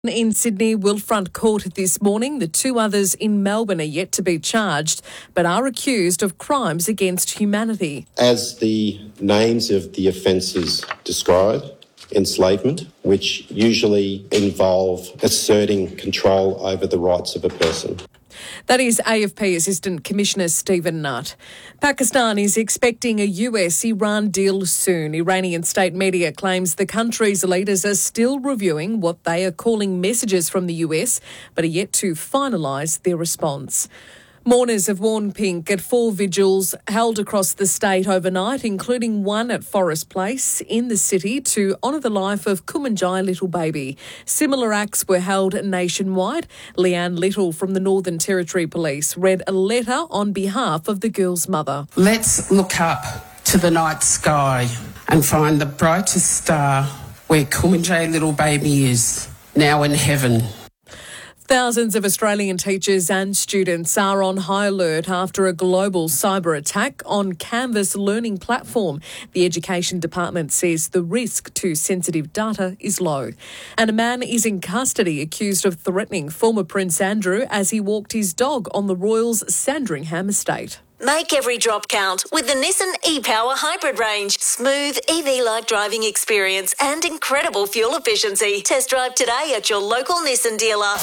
In Sydney, Willfront Court this morning. The two others in Melbourne are yet to be charged, but are accused of crimes against humanity. As the names of the offences describe, enslavement, which usually involve asserting control over the rights of a person. That is AFP Assistant Commissioner Stephen Nutt. Pakistan is expecting a US-Iran deal soon. Iranian state media claims the country's leaders are still reviewing what they are calling messages from the US, but are yet to finalise their response. Mourners have worn pink at 4 vigils held across the state overnight, including one at Forest Place in the city to honour the life of Kumanjai Little Baby. Similar acts were held nationwide. Leanne Little from the Northern Territory Police read a letter on behalf of the girl's mother. Let's look up to the night sky and find the brightest star where Kumanjai Little Baby is, now in heaven. Thousands of Australian teachers and students are on high alert after a global cyber attack on Canvas learning platform. The Education Department says the risk to sensitive data is low. And a man is in custody accused of threatening former Prince Andrew as he walked his dog on the Royals' Sandringham estate. Make every drop count with the Nissan e-Power Hybrid range. Smooth, EV-like driving experience and incredible fuel efficiency. Test drive today at your local Nissan dealer.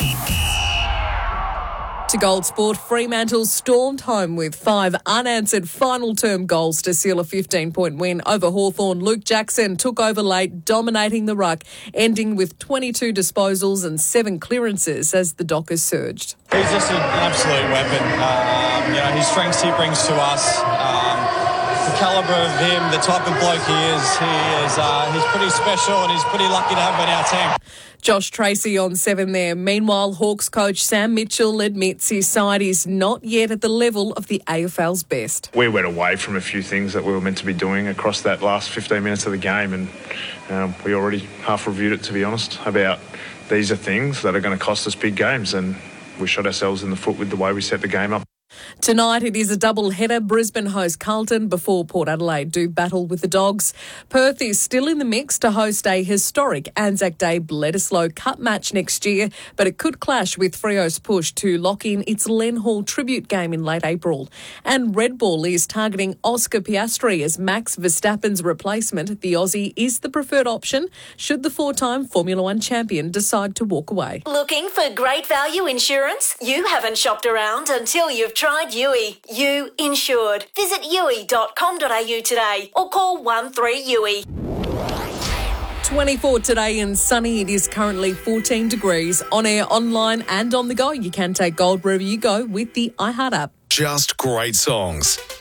To Gold Sport, Fremantle stormed home with 5 unanswered final term goals to seal a 15-point win over Hawthorn. Luke Jackson took over late, dominating the ruck, ending with 22 disposals and 7 clearances as the Dockers surged. He's just an absolute weapon. His strengths he brings to us, the calibre of him, the type of bloke he is, he's pretty special and he's pretty lucky to have him in our team. Josh Tracy on 7 there. Meanwhile, Hawks coach Sam Mitchell admits his side is not yet at the level of the AFL's best. We went away from a few things that we were meant to be doing across that last 15 minutes of the game, and we already half reviewed it, to be honest, about these are things that are going to cost us big games, and we shot ourselves in the foot with the way we set the game up. Tonight it is a double header. Brisbane host Carlton before Port Adelaide do battle with the Dogs. Perth is still in the mix to host a historic Anzac Day Bledisloe Cup match next year, but it could clash with Freo's push to lock in its Len Hall tribute game in late April. And Red Bull is targeting Oscar Piastri as Max Verstappen's replacement. The Aussie is the preferred option should the 4-time Formula One champion decide to walk away. Looking for great value insurance? You haven't shopped around until you've tried Yui. You insured. Visit yui.com.au today or call 13-YUI. 24 today and sunny. It is currently 14 degrees. On air, online and on the go. You can take Gold wherever you go with the iHeart app. Just great songs.